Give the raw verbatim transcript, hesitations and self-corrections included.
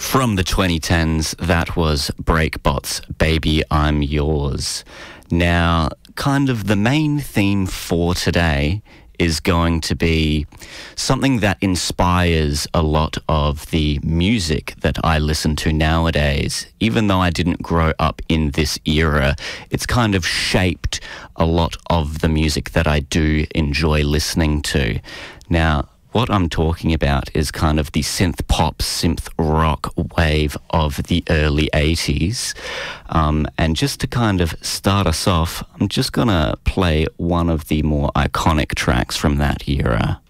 From the twenty tens, that was Breakbot's Baby I'm Yours. Now, kind of the main theme for today is going to be something that inspires a lot of the music that I listen to nowadays. Even though I didn't grow up in this era, it's kind of shaped a lot of the music that I do enjoy listening to. Now, what I'm talking about is kind of the synth pop, synth rock wave of the early eighties. Um, and just to kind of start us off, I'm just going to play one of the more iconic tracks from that era.